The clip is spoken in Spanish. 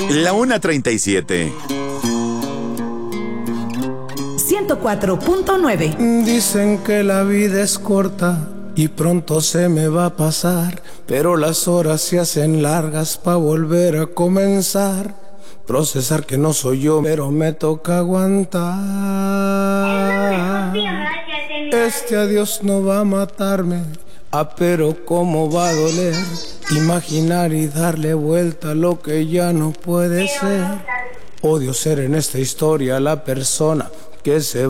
La 1:37. 104.9. Dicen que la vida es corta y pronto se me va a pasar, pero las horas se hacen largas pa' volver a comenzar. Procesar que no soy yo, pero me toca aguantar. Este adiós no va a matarme, pero cómo va a doler. Imaginar y darle vuelta a lo que ya no puede ser. Odio ser en esta historia la persona que se va.